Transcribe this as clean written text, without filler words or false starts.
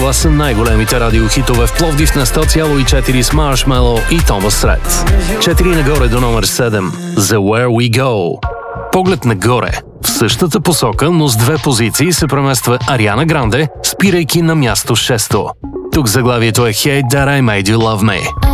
това са най-големите радиохитове в Пловдив на 100,4 с Marshmello и Томас Ред. 4 нагоре до номер 7 The Where We Go. Поглед нагоре. В същата посока, но с 2 позиции се премества Ариана Гранде, спирайки на място 6. Тук заглавието е Hate That I Made You Love Me.